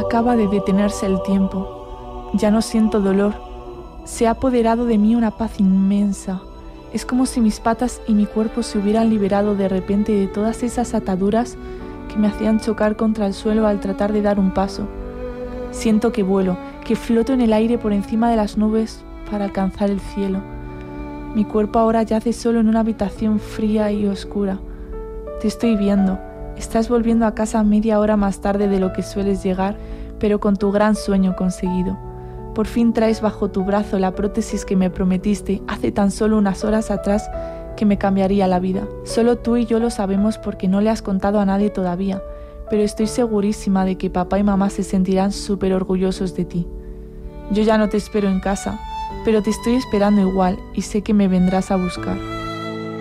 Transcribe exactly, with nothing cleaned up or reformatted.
Acaba de detenerse el tiempo. Ya no siento dolor. Se ha apoderado de mí una paz inmensa. Es como si mis patas y mi cuerpo se hubieran liberado de repente de todas esas ataduras que me hacían chocar contra el suelo al tratar de dar un paso. Siento que vuelo, que floto en el aire por encima de las nubes para alcanzar el cielo. Mi cuerpo ahora yace solo en una habitación fría y oscura. Te estoy viendo. Estás volviendo a casa media hora más tarde de lo que sueles llegar, pero con tu gran sueño conseguido. Por fin traes bajo tu brazo la prótesis que me prometiste hace tan solo unas horas atrás que me cambiaría la vida. Solo tú y yo lo sabemos porque no le has contado a nadie todavía, pero estoy segurísima de que papá y mamá se sentirán súper orgullosos de ti. Yo ya no te espero en casa, pero te estoy esperando igual y sé que me vendrás a buscar.